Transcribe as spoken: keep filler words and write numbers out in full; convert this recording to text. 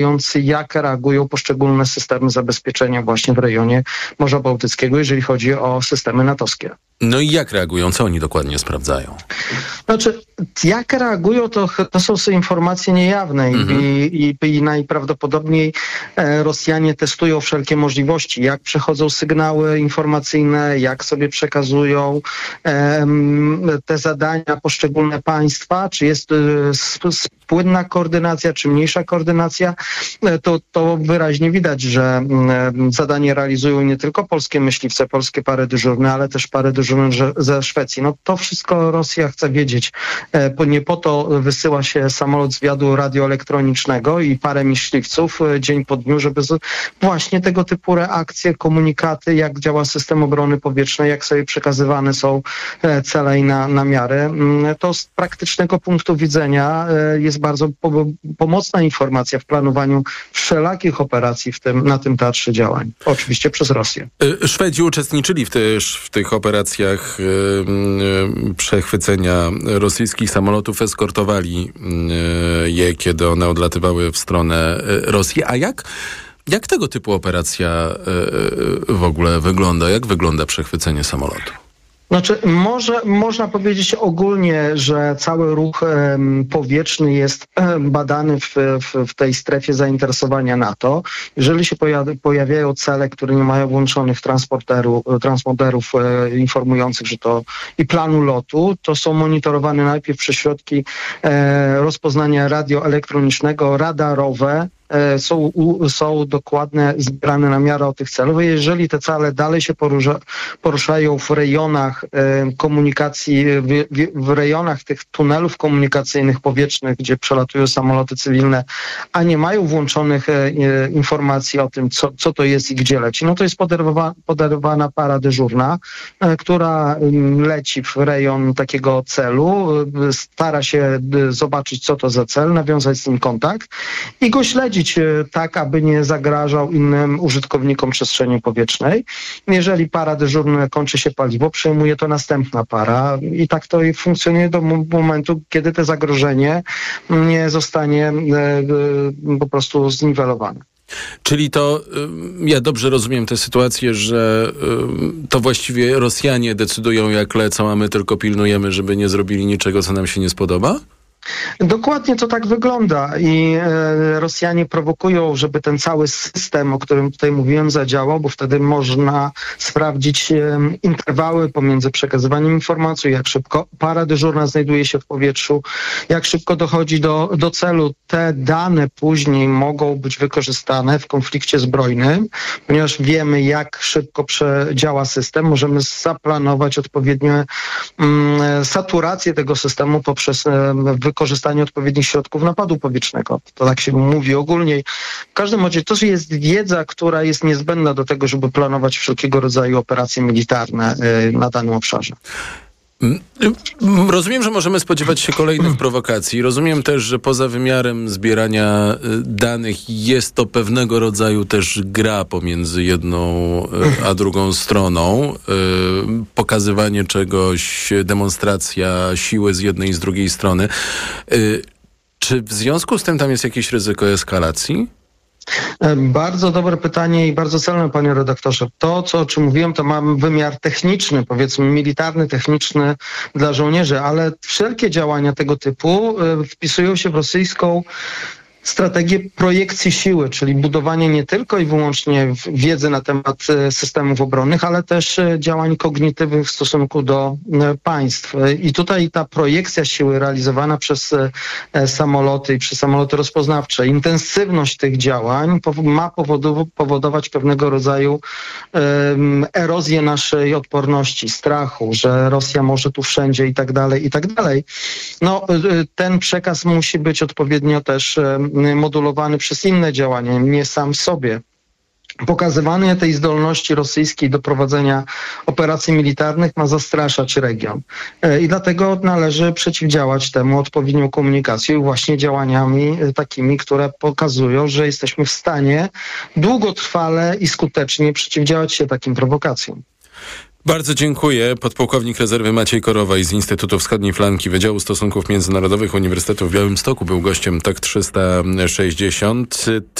jak reagują poszczególne systemy zabezpieczenia właśnie w rejonie Morza Bałtyckiego, jeżeli chodzi o systemy natowskie. No i jak reagują? Co oni dokładnie sprawdzają? Znaczy, jak reagują, to, to są informacje niejawne mhm. i, i, i najprawdopodobniej e, Rosjanie testują wszelkie możliwości, jak przechodzą sygnały informacyjne, jak sobie przekazują e, te zadania poszczególne państwa, czy jest e, spłynna koordynacja, czy mniejsza koordynacja, e, to, to wyraźnie widać, że e, zadanie realizują nie tylko polskie myśliwce, polskie pary dyżurne, ale też pary dyżurne ze Szwecji. No to wszystko Rosja chce wiedzieć. E, nie po to wysyła się samolot zwiadu radioelektronicznego i parę myśliwców e, dzień po dniu, żeby z, właśnie tego typu reakcje, komunikaty, jak działa system obrony powietrznej, jak sobie przekazywane są e, cele i na, namiary. E, to z praktycznego punktu widzenia e, jest bardzo po, pomocna informacja w planowaniu wszelakich operacji w tym, na tym teatrze działań. Oczywiście przez Rosję. Szwedzi uczestniczyli w, też, w tych operacjach Yy, yy, przechwycenia rosyjskich samolotów, eskortowali yy, je, kiedy one odlatywały w stronę yy, Rosji. A jak, jak tego typu operacja yy, w ogóle wygląda? Jak wygląda przechwycenie samolotu? Znaczy, może, można powiedzieć ogólnie, że cały ruch um, powietrzny jest um, badany w, w, w tej strefie zainteresowania NATO. Jeżeli się poja- pojawiają cele, które nie mają włączonych transporteru, transporterów e, informujących, że to i planu lotu, to są monitorowane najpierw przez środki e, rozpoznania radioelektronicznego, radarowe. Są, u, są dokładne, zbierane namiary o tych celów. Jeżeli te cele dalej się porusza, poruszają w rejonach e, komunikacji, w, w, w rejonach tych tunelów komunikacyjnych powietrznych, gdzie przelatują samoloty cywilne, a nie mają włączonych e, informacji o tym, co, co to jest i gdzie leci, no to jest poderowa, poderowana para dyżurna, e, która m, leci w rejon takiego celu, e, stara się e, zobaczyć, co to za cel, nawiązać z nim kontakt i go śledzi tak, aby nie zagrażał innym użytkownikom przestrzeni powietrznej. Jeżeli para dyżurna kończy się paliwo, przejmuje to następna para i tak to funkcjonuje do momentu, kiedy to zagrożenie nie zostanie e, e, po prostu zniwelowane. Czyli to, ja dobrze rozumiem tę sytuację, że to właściwie Rosjanie decydują jak lecą, a my tylko pilnujemy, żeby nie zrobili niczego, co nam się nie spodoba? Dokładnie to tak wygląda i e, Rosjanie prowokują, żeby ten cały system, o którym tutaj mówiłem, zadziałał, bo wtedy można sprawdzić e, interwały pomiędzy przekazywaniem informacji, jak szybko para dyżurna znajduje się w powietrzu, jak szybko dochodzi do, do celu. Te dane później mogą być wykorzystane w konflikcie zbrojnym, ponieważ wiemy, jak szybko działa system, możemy zaplanować odpowiednią mm, saturację tego systemu poprzez e, wykorzystanie odpowiednich środków napadu powietrznego. To tak się mówi ogólnie. W każdym razie to jest wiedza, która jest niezbędna do tego, żeby planować wszelkiego rodzaju operacje militarne y, na danym obszarze. Rozumiem, że możemy spodziewać się kolejnych prowokacji. Rozumiem też, że poza wymiarem zbierania danych jest to pewnego rodzaju też gra pomiędzy jedną a drugą stroną. Pokazywanie czegoś, demonstracja siły z jednej i z drugiej strony. Czy w związku z tym tam jest jakieś ryzyko eskalacji? Bardzo dobre pytanie i bardzo celne, panie redaktorze. To, co, o czym mówiłem, to mam wymiar techniczny, powiedzmy militarny, techniczny dla żołnierzy, ale wszelkie działania tego typu wpisują się w rosyjską strategię projekcji siły, czyli budowanie nie tylko i wyłącznie wiedzy na temat systemów obronnych, ale też działań kognitywnych w stosunku do państw. I tutaj ta projekcja siły realizowana przez samoloty i przez samoloty rozpoznawcze, intensywność tych działań ma powodu, powodować pewnego rodzaju um, erozję naszej odporności, strachu, że Rosja może tu wszędzie i tak dalej, i tak dalej. No, ten przekaz musi być odpowiednio też modulowany przez inne działania, nie sam w sobie. Pokazywanie tej zdolności rosyjskiej do prowadzenia operacji militarnych ma zastraszać region. I dlatego należy przeciwdziałać temu odpowiednią komunikacją i właśnie działaniami takimi, które pokazują, że jesteśmy w stanie długotrwale i skutecznie przeciwdziałać się takim prowokacjom. Bardzo dziękuję. Podpułkownik rezerwy Maciej Korowaj z Instytutu Wschodniej Flanki Wydziału Stosunków Międzynarodowych Uniwersytetu w Białymstoku był gościem T O K trzysta sześćdziesiąt.